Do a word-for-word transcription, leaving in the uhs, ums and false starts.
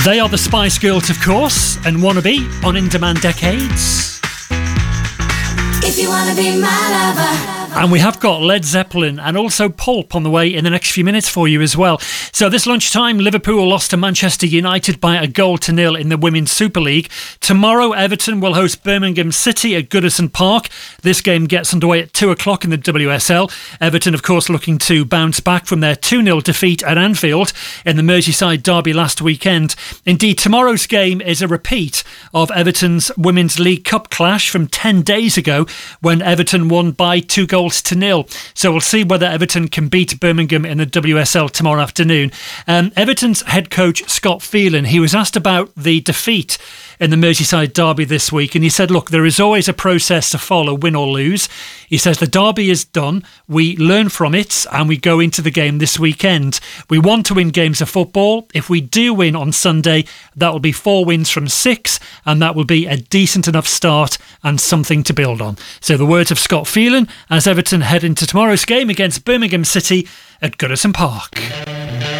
They are the Spice Girls, of course, and Wannabe on In Demand Decades. If you wanna be my lover. And we have got Led Zeppelin and also Pulp on the way in the next few minutes for you as well. So this lunchtime, Liverpool lost to Manchester United by a goal to nil in the Women's Super League. Tomorrow, Everton will host Birmingham City at Goodison Park. This game gets underway at two o'clock in the W S L. Everton, of course, looking to bounce back from their two nil defeat at Anfield in the Merseyside derby last weekend. Indeed, tomorrow's game is a repeat of Everton's Women's League Cup clash from ten days ago when Everton won by two goals to nil. So we'll see whether Everton can beat Birmingham in the W S L tomorrow afternoon. Um, Everton's head coach Scott Phelan, he was asked about the defeat in the Merseyside derby this week, and he said, look, there is always a process to follow, win or lose. He says the derby is done, we learn from it, and we go into the game this weekend. We want to win games of football. If we do win on Sunday, that will be four wins from six, and that will be a decent enough start and something to build on. So the words of Scott Phelan as Everton head into tomorrow's game against Birmingham City at Goodison Park.